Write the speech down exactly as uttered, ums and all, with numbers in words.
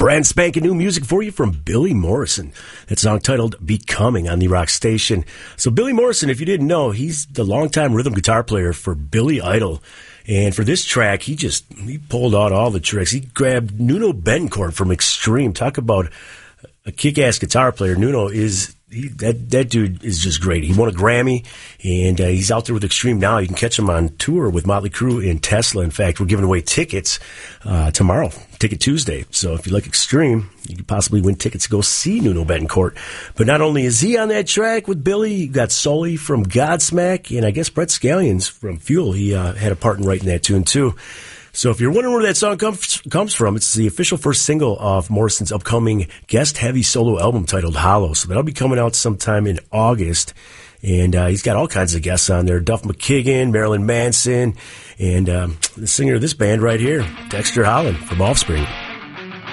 Brand spanking new music for you from Billy Morrison. That song titled Becoming on the Rock Station. So Billy Morrison, if you didn't know, he's the longtime rhythm guitar player for Billy Idol. And for this track, he just he pulled out all the tricks. He grabbed Nuno Bettencourt from Extreme. Talk about a kick-ass guitar player. Nuno is... He, that that dude is just great. He won a Grammy, and uh, he's out there with Extreme now. You can catch him on tour with Motley Crue and Tesla. In fact, we're giving away tickets uh, tomorrow, Ticket Tuesday. So if you like Extreme, you could possibly win tickets to go see Nuno Bettencourt. But not only is he on that track with Billy, you got Sully from Godsmack, and I guess Brett Scallions from Fuel. He uh, had a part in writing that tune, too. So if you're wondering where that song comes comes from, it's the official first single of Morrison's upcoming guest-heavy solo album titled Hollow. So that'll be coming out sometime in August. And uh, he's got all kinds of guests on there. Duff McKagan, Marilyn Manson, and um, the singer of this band right here, Dexter Holland from Offspring.